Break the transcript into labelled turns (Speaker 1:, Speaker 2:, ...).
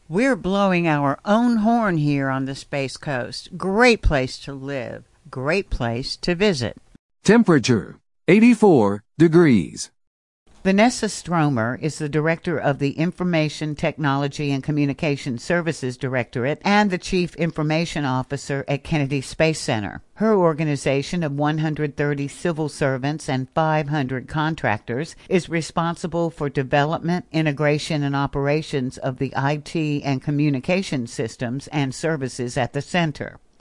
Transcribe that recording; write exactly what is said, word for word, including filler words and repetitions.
Speaker 1: We're blowing our own horn here on the Space Coast. Great place to live. Great place to visit.
Speaker 2: Temperature, eighty-four degrees.
Speaker 1: Vanessa Stromer is the director of the Information Technology and Communication Services Directorate and the Chief Information Officer at Kennedy Space Center. Her organization of one hundred thirty civil servants and five hundred contractors is responsible for development, integration, and operations of the I T and communication systems and services at the center.